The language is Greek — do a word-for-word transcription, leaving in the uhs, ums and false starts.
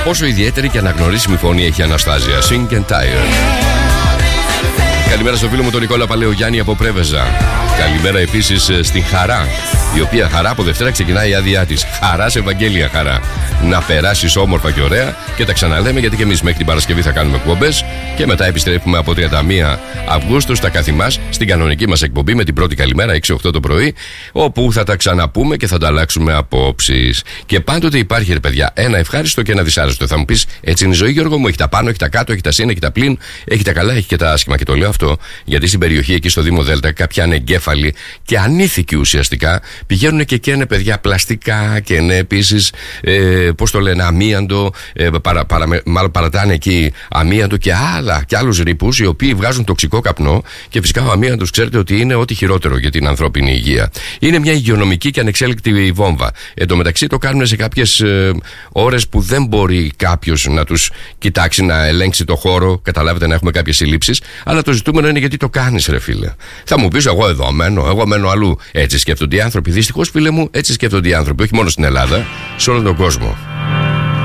Πόσο ιδιαίτερη και αναγνωρίσιμη φωνή έχει η Αναστάζια. Sing and Tire. Καλημέρα στο φίλο μου τον Νικόλα Παλαιογιάννη από Πρέβεζα. Καλημέρα επίσης στην Χαρά, η οποία Χαρά από Δευτέρα ξεκινάει η άδειά της. Χαρά σε Ευαγγέλια Χαρά. Να περάσεις όμορφα και ωραία και τα ξαναλέμε, γιατί και εμείς μέχρι την Παρασκευή θα κάνουμε εκπομπές και μετά επιστρέφουμε από τριάντα μία Αυγούστου στα καθημάς στην κανονική μας εκπομπή με την πρώτη καλημέρα έξι οκτώ το πρωί, όπου θα τα ξαναπούμε και θα τα αλλάξουμε απόψεις. Και πάντοτε υπάρχει, ρε παιδιά, ένα ευχάριστο και ένα δυσάρεστο. Θα μου πεις, έτσι είναι η ζωή, Γιώργο μου? Έχει τα πάνω, έχει τα κάτω, έχει τα συν, έχει τα πλην, έχει τα καλά, έχει και τα άσχημα. Και το λέω αυτό γιατί στην περιοχή εκεί στο Δήμο Δέλτα κάποιοι ανεγκέφαλοι και ανήθικοι ουσιαστικά πηγαίνουν και καίνε, παιδιά, πλαστικά, και ναι, επίσης, ε, πώς το λένε, αμίαντο, ε, παρα, παρα, μάλλον παρατάνε εκεί αμίαντο και άλλα και άλλους ρήπους, οι οποίοι βγάζουν τοξικό καπνό. Και φυσικά ο αμίαντος, ξέρετε ότι είναι ό,τι χειρότερο για την ανθρώπινη υγεία. Είναι μια υγειονομική και ανεξέλεκτη βόμβα. Εν τω μεταξύ το κάνουν σε κάποιες ε, ώρες που δεν μπορεί κάποιος να τους κοιτάξει, να ελέγξει το χώρο, καταλάβετε, να έχουμε κάποιες συλλήψεις. Αλλά το ζητούμενο είναι γιατί το κάνεις, ρε φίλε. Θα μου πεις, εγώ εδώ μένω, εγώ μένω αλλού. Έτσι σκέφτονται οι άνθρωποι. Δυστυχώς, φίλε μου, έτσι σκέφτονται οι άνθρωποι, όχι μόνο στην Ελλάδα, σε όλο τον κόσμο.